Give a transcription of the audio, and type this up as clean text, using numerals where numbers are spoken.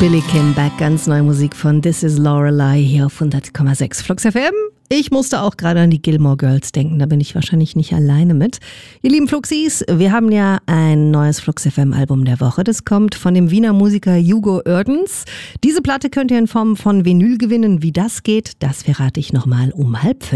Billy Kim Back, ganz neue Musik von This is Lorelei hier auf 100,6 Flux FM. Ich musste auch gerade an die Gilmore Girls denken, da bin ich wahrscheinlich nicht alleine mit. Ihr lieben Fluxis, wir haben ja ein neues Flux FM Album der Woche. Das kommt von dem Wiener Musiker Hugo Oerdens. Diese Platte könnt ihr in Form von Vinyl gewinnen. Wie das geht, das verrate ich nochmal um 4:30.